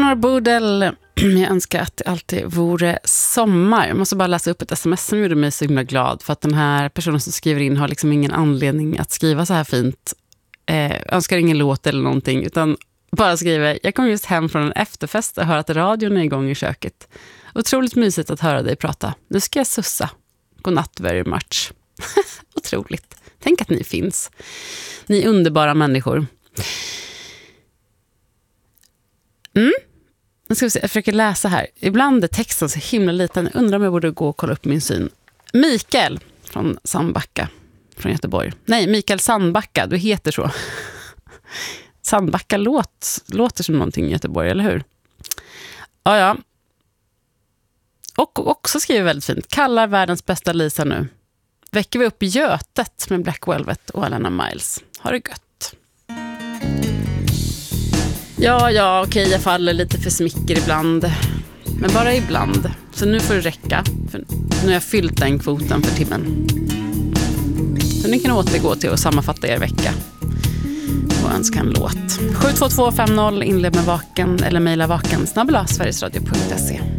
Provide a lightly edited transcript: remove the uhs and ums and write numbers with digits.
Eleanor Bodel, jag önskar att det alltid vore sommar. Jag måste bara läsa upp ett sms som gjorde mig så himla glad. För att den här personen som skriver in har liksom ingen anledning att skriva så här fint. Önskar ingen låt eller någonting, utan bara skriver: jag kom just hem från en efterfest och hör att radion är igång i köket. Otroligt mysigt att höra dig prata. Nu ska jag sussa. Godnatt very much. Otroligt. Tänk att ni finns. Ni är underbara människor. Nu ska vi se, jag försöker läsa här. Ibland är texten så himla liten. Jag undrar om jag borde gå och kolla upp min syn. Mikael från Sandbacka, från Göteborg. Nej, Mikael Sandbacka, du heter så. Sandbacka låter som någonting i Göteborg, eller hur? Ja. Och också skriver väldigt fint. Kallar världens bästa Lisa nu. Väcker vi upp Götet med Black Velvet och Alana Miles. Har det gött. Ja, okej, jag faller lite för smicker ibland. Men bara ibland. Så nu får det räcka. För nu har jag fyllt den kvoten för timmen. Så ni kan återgå till att sammanfatta er vecka. Och önska en låt. 72250 inled med vaken eller mejla vaken @sverigesradio.se.